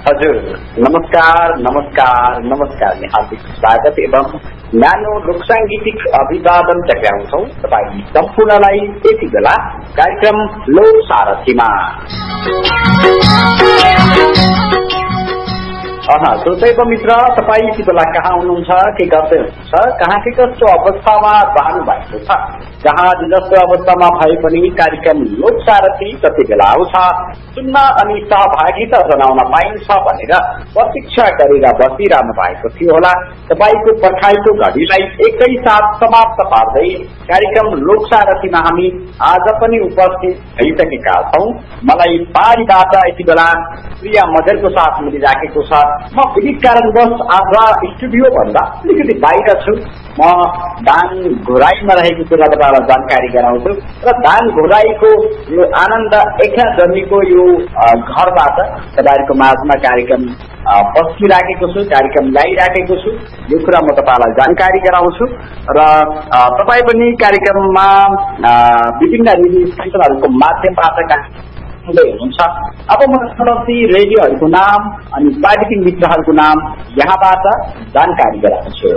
हजुर नमस्कार नमस्कार नमस्कार हार्दिक स्वागत एवं न्यानो लोकसाङ्गीतिक अभिवादन टक्राउँछौ तपाईँ सम्पूर्णलाई यति बेला कार्यक्रम लोक सारथीमा। श्रोतै मित्र तपाईँ यति बेला कहाँ हुनुहुन्छ, के गर्दै हुनुहुन्छ, कहाँ के कस्तो अवस्थामा रहनु भएको छ, जहाँ जस्तो अवस्थामा भए पनि कार्यक्रम लोक सारथी कति बेला आउँछ सुन्न अनि सहभागिता जनाउन पाइन्छ भनेर प्रतीक्षा गरेर बसिरहनु भएको थियो होला। तपाईको पर्खाइको घडीलाई एकैसाथ समाप्त पार्दै कार्यक्रम लोक सारथीमा हामी आज पनि उपस्थित भइसकेका छौं। मलाई पारीबाट यति बेला प्रिया मजरको साथ मिलिराखेको छ। म विविध कारणवश आज स्टुडियो भन्दा अलिकति बाहिर छु। म दाङ घोराईमा रहेको कुरा तपाईँलाई जानकारी गराउँछु र दाङ घोराईको यो आनन्द एकाजमीको यो घरबाट तपाईँहरूको माझमा कार्यक्रम पस्किराखेको छु, कार्यक्रम ल्याइराखेको छु। यो कुरा म तपाईँलाई जानकारी गराउँछु र तपाईँ पनि कार्यक्रममा विभिन्न रेडियो स्टेसनहरूको माध्यमबाट हुनुहुन्छ। अब म सम्बन्धी रेडियोहरूको नाम अनि प्राविधिक मित्रहरूको नाम यहाँबाट जानकारी गराउँछु।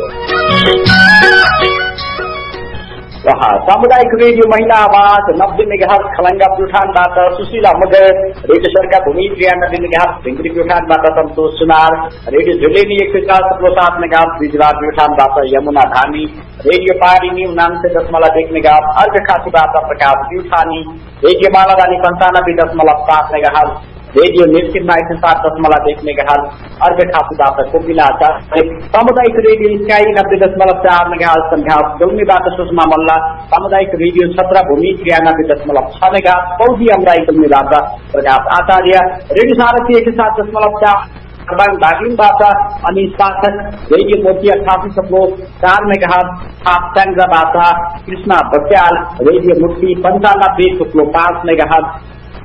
सामुदायिक रेडियो महिला आवाज 90 मेगाहर्ज खलङ्गा प्युठानबाट सुशीला मगर, रेडियो सरका भूमि 93 मेगाहर्ज ढिङ्ग्री प्युठानबाट सन्तोष सुनार, रेडियो झुलेनी 104.7 मेगाहर्ज बिजवार प्युठानबाट यमुना धामी, रेडियो पारिनी 99.1 मेगाहर्ज अर्घखाँचीबाट प्रकाश प्युठानी, रेडियो मालारानी 95.7 मेगाहर्ज, रेडियो निर्सिममा 107.1 मेगाहर्ज अर्घखाँचीबाट कोकिला आचार्य, सामुदायिक radio sky 90.4 megahertz सन्ध्यास डोल्मीबाट Sushma Malla, सामुदायिक रेडियो छत्रभूमि 93.6 मेगाहर्ज पौडी अमराई डोल्मीबाट प्रकाश आचार्य, रेडियो सारथी 107.4 दार्जिलिङबाट अनि शासक रेडियो मोतिया 88.4 मेगाहर्ज स्याङ्जाबाट कृष्ण बस्याल, रेडियो मुक्ति 95.5 मेगाहर्ज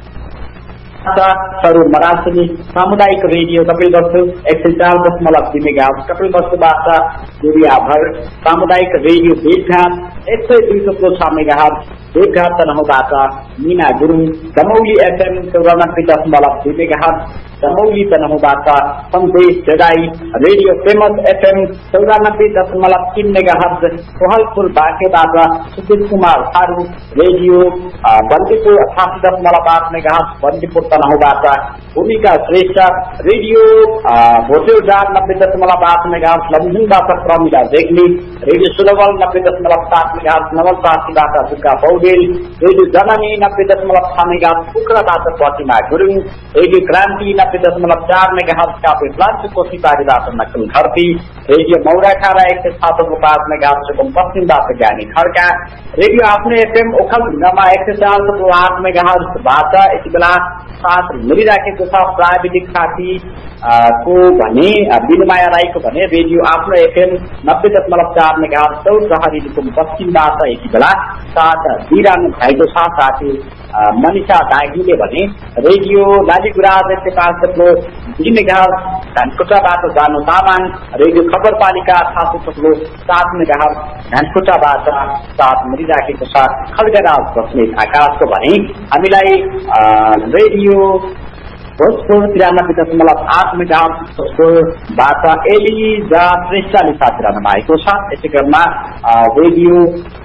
सरू मरासनी, सामुदायिक रेडियो कपिलवस्तु 104.2 मेगाहर्ज कपिलवस्तुबाट दुरियाभर, सामुदायिक रेडियो भेटघाट 102.6 मेगाहर्ज भेटघाट तनहुँबाट मीना गुरुङ, दमौली एफएम 94.2 मेगाहर्ज दमौली तनहुँबाट सन्देश जगाई, radio famous FM 94.3 megahertz Kohalpur बाँकेबाट Sushil Kumar Tharu, radio Bandipur 88.8 megahertz Bandipur तनहुँबाट भूमिका Shrestha, radio भोटेउडार 90.8 megahertz लमजुङबाट Pramila जेग्ली, radio सुलभल 90.7 megahertz नवलपरासीबाट Durga Paudel, radio जननी 90.6 मेगाहर्ज पोखराबाट प्रतिमा गुरुङ, रेडियो क्रान्ति 90.4 मेगाहर्ज काभ्रे प्लान्टको सिपारीबाट नकुल खर्ती, रेडियो मौराखारा 107.5 मेगाहर्ज सुकुम पश्चिमबाट ज्ञानी खड्का, रेडियो आफ्नो एफएम ओखलढुङ्गामा 104.8 मेगाहर्जबाट यति बेला साथ मिलिराखेको छ। प्राविधिक साथी को भने बिनमाया राईको भने रेडियो आफ्नो एफएम 90.4 मेगाहर्ज चौरहरी सुकुम पश्चिमबाट यति बेला साथ दिइरहनु भएको छ। साथी मनिषा दागीले भने रेडियो लालीगुराज 105.2 मेगाहर्ज धनकुटाबाट जानु तामाङ, रेडियो खबरपालिका 88.7 मेगाहर्ज धनकुटाबाट साथ मिलिराखेको छ। खड्गराज बस्नेत आकाशको भने हामीलाई रेडियो भोजपुर 93.8 मेगाहर्ज भोजपुरबाट एलिजा श्रेष्ठले साथ रहनु भएको छ। यसै क्रममा रेडियो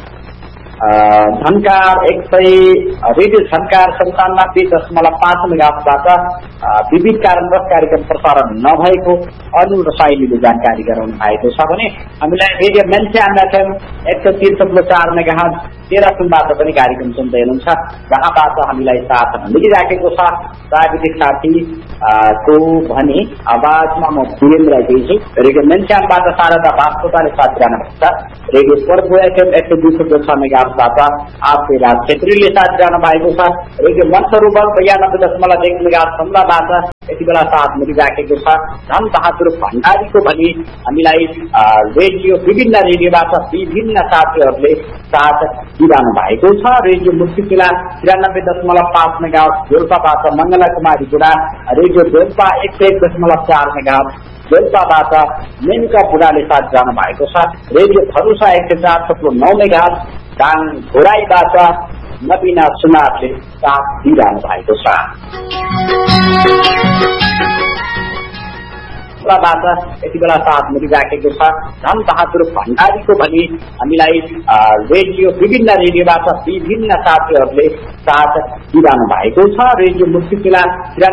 झन्कार 100 रेडियो झन्कार 97.5 मेगाहर्जबाट विविध कारणवश कार्यक्रम प्रसारण नभएको अनु रसाइलीले जानकारी गराउनु भएको छ भने हामीलाई रेडियो मेन्स्याम एफएम 103.4 मेगाहर्ज तेह्रथुमबाट पनि कार्यक्रम सुन्दै हुनुहुन्छ, जहाँबाट हामीलाई साथ मिलिराखेको छ। प्राविधिक साथी को भने आवाजमा म वीरेन्द्र दिन्छु। रेडियो मेन्स्यामबाट शारदा बास्कोटाले साथ रहनुहुन्छ, रेडियो पर्वो एफएम 102.6 मेगाहर्जबाट आपके राज छेत्रीले साथ रहनु भएको छ। रेडियो मनसरोवर 92.1 मेगाहर्ज कमलाबाट यति बेला साथ मिलिराखेको छ। धन बहादुर भण्डारीको भने हामीलाई रेडियो विभिन्न रेडियोबाट विभिन्न साथीहरूले साथ दिइरहनु भएको छ। रेडियो मुक्तिकिला 93.5 मेगाहर्ज जोल्पाबाट मङ्गला कुमारी गुडा, रेडियो जोल्पा 101.4 मेगाहर्ज जोल्पाबाट मेनका बुढाले साथ रहनु भएको छ। रेडियो भरुसा 104.9 मेगाहर्ज दाङ घोराईबाट नबिना सुनारले साथ दिइरहनु भएको छ। सेवाबाट यति बेला साथ मिलिराखेको छ। धनबहादुर भण्डारीको पनि हामीलाई विभिन्न रेडियोबाट विभिन्न साथीहरूले साथ दिइरहनु भएको छ। रेडियो मुक्ति